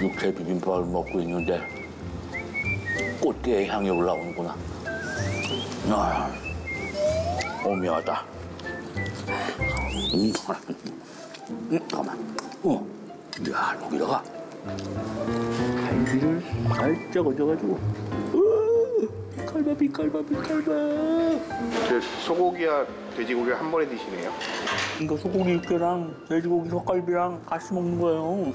육회 비빔밥을 먹고 있는데 꽃게의 향이 올라오는구나. 아, 오묘하다. 잠깐만. 야, 여기다가 한시를 살짝 얹어가지고. 칼밥. 소고기와 돼지고기를 한 번에 드시네요. 이거 소고기 육회랑 돼지고기 젓갈비랑 같이 먹는 거예요.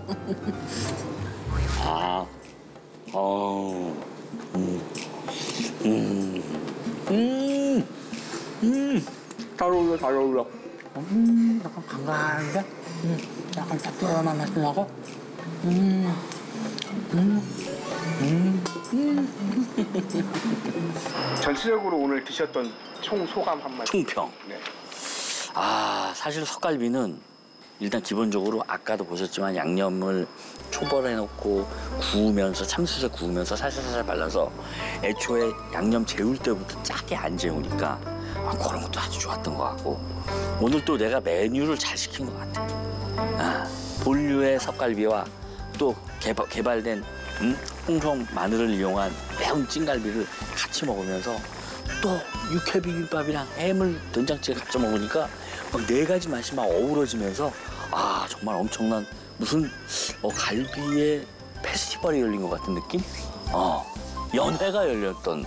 잘 어울려. 약간 간간한데? 약간 짭조름한 맛이 나고. 전체적으로 오늘 드셨던 총 소감 한 마디. 총평. 네. 사실 석갈비는 일단 기본적으로 아까도 보셨지만 양념을 초벌해놓고 구우면서 참숯에 구우면서 살살살살 발라서 애초에 양념 재울 때부터 짜게 안 재우니까 그런 것도 아주 좋았던 것 같고 오늘 또 내가 메뉴를 잘 시킨 것 같아. 본류의 석갈비와 또 개발된 홍성 마늘을 이용한 매운 찐갈비를 같이 먹으면서 또 육회 비빔밥이랑 해물 된장찌개 같이 먹으니까 막 네 가지 맛이 막 어우러지면서 정말 엄청난 무슨 갈비의 페스티벌이 열린 것 같은 느낌? 연회가 열렸던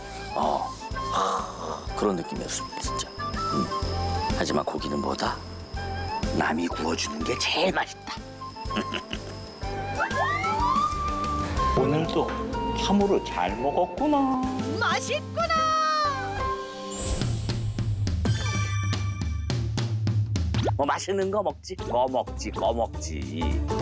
그런 느낌이었습니다, 진짜. 하지만 고기는 뭐다? 남이 구워주는 게 제일 맛있다. 오늘도 참으로 잘 먹었구나. 맛있구나. 맛있는 거 먹지? 거 먹지.